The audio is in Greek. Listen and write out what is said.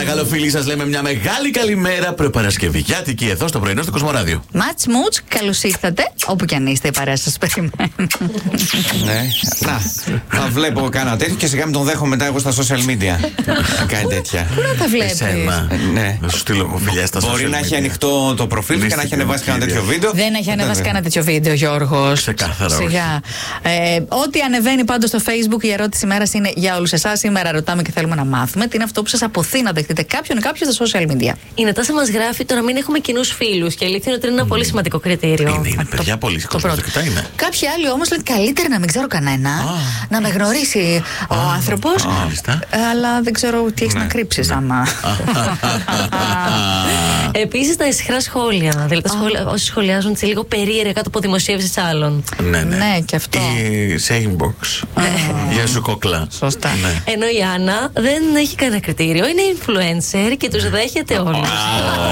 παρακαλώ, φίλοι, σας λέμε μια μεγάλη καλημέρα προπαρασκευιάτικη εδώ στο πρωινό στο Κοσμοράδιο. Ματς Μουτς, καλώς ήρθατε. Όπου κι αν είστε, η παρέα σας περιμένει. Ναι. Να, θα βλέπω κάνα τέτοιο και σιγά μην τον δέχομαι μετά εγώ στα social media. Να κάνει τέτοια. Πού να τα βλέπεις? Ναι. Να σου στείλω εγώ φιλιά στα social media. Μπορεί να έχει ανοιχτό το προφίλ και να έχει ανεβάσει κανένα τέτοιο βίντεο. Δεν έχει ανεβάσει κανένα τέτοιο βίντεο, Γιώργος. Ξεκάθαρα. Σιγά. Ό,τι ανεβαίνει πάντως στο Facebook, η ερώτηση ημέρας είναι για όλους εσάς. Σήμερα ρωτάμε και θέλουμε να μάθουμε τι είναι αυτό που σας αποθεί να δεχτείτε κάποιον ή κάποια στα social media. Η Νατάσα μας γράφει το να μην έχουμε κοινούς φίλους. Και η αλήθεια είναι ότι είναι ένα πολύ σημαντικό κριτήριο. Είναι παιδιά, πολύ κόσμος το κοιτάει. Κάποιοι άλλοι όμως λένε καλύτερα να μην ξέρω κανένα, να με γνωρίσει ο άνθρωπος. Αλλά δεν ξέρω τι έχεις να κρύψεις άμα. Επίσης τα ισχρά σχόλια. Δηλαδή τα σχόλια, όσοι σχολιάζουν σε λίγο περίεργα κάτω από δημοσίευσεις άλλων. Ναι, και αυτό. Ή σε inbox. Γεια σου, κόκλα. Σωστά. Ενώ η Άννα δεν έχει κανένα κριτήριο. Είναι influencer και τους δέχεται όλους.